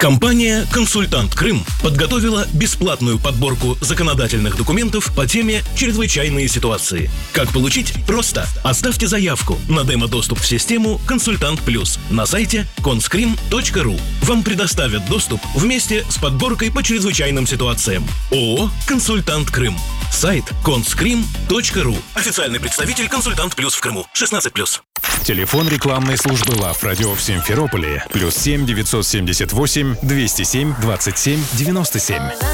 Компания «Консультант Крым» подготовила бесплатную подборку законодательных документов по теме «Чрезвычайные ситуации». Как получить? Просто. Оставьте заявку на демо-доступ в систему «Консультант Плюс» на сайте conskrim.ru. Вам предоставят доступ вместе с подборкой по чрезвычайным ситуациям. ООО «Консультант Крым». Сайт conskrim.ru. Официальный представитель «Консультант Плюс» в Крыму. 16+. Телефон рекламной службы ЛАВ Радио в Симферополе +7 978 207 27 97.